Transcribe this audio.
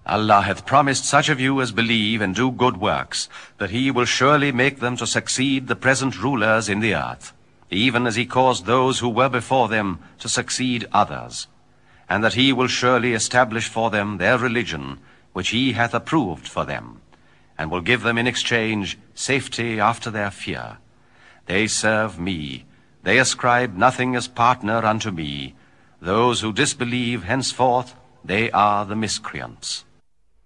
Allah hath promised such of you as believe and do good works, that he will surely make them to succeed the present rulers in the earth, even as he caused those who were before them to succeed others, and that he will surely establish for them their religion, which he hath approved for them, and will give them in exchange safety after their fear. They serve me, they ascribe nothing as partner unto me. Those who disbelieve henceforth, they are the miscreants.